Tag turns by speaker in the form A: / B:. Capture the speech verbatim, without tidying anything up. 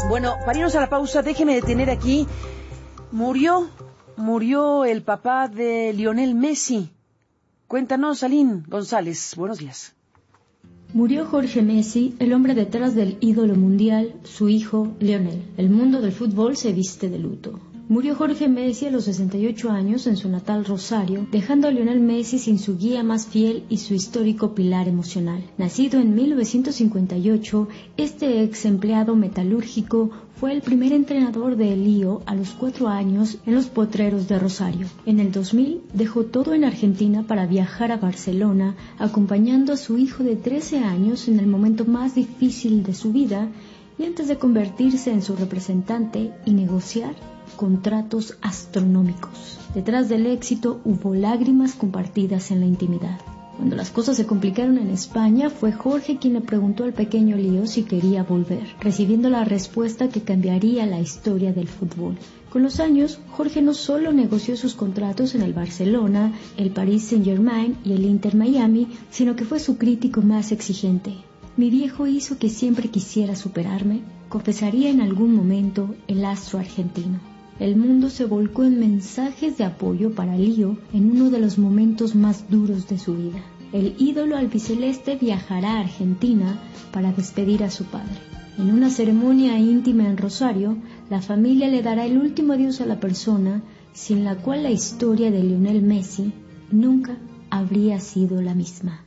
A: Bueno, para irnos a la pausa, déjeme detener aquí. Murió, murió el papá de Lionel Messi. Cuéntanos, Aline González. Buenos días.
B: Murió Jorge Messi, el hombre detrás del ídolo mundial, su hijo, Lionel. El mundo del fútbol se viste de luto. Murió Jorge Messi a los sesenta y ocho años en su natal Rosario, dejando a Lionel Messi sin su guía más fiel y su histórico pilar emocional. Nacido en mil novecientos cincuenta y ocho, este ex empleado metalúrgico fue el primer entrenador de Lío a los cuatro años en los Potreros de Rosario. En el dos mil dejó todo en Argentina para viajar a Barcelona, acompañando a su hijo de trece años en el momento más difícil de su vida y antes de convertirse en su representante y negociar contratos astronómicos. Detrás del éxito hubo lágrimas compartidas en la intimidad. Cuando las cosas se complicaron en España, fue Jorge quien le preguntó al pequeño Lío si quería volver, recibiendo la respuesta que cambiaría la historia del fútbol. Con los años, Jorge no solo negoció sus contratos en el Barcelona, el Paris Saint-Germain y el Inter Miami, sino que fue su crítico más exigente. Mi viejo hizo que siempre quisiera superarme, confesaría en algún momento el astro argentino. El mundo se volcó en mensajes de apoyo para Lío en uno de los momentos más duros de su vida. El ídolo albiceleste viajará a Argentina para despedir a su padre. En una ceremonia íntima en Rosario, la familia le dará el último adiós a la persona sin la cual la historia de Lionel Messi nunca habría sido la misma.